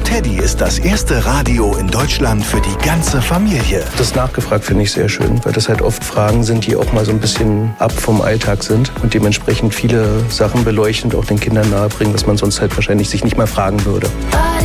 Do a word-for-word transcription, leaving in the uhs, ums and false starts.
Teddy ist das erste Radio in Deutschland für die ganze Familie. Das nachgefragt finde ich sehr schön, weil das halt oft Fragen sind, die auch mal so ein bisschen ab vom Alltag sind und dementsprechend viele Sachen beleuchten und auch den Kindern nahebringen, was man sonst halt wahrscheinlich sich nicht mal fragen würde.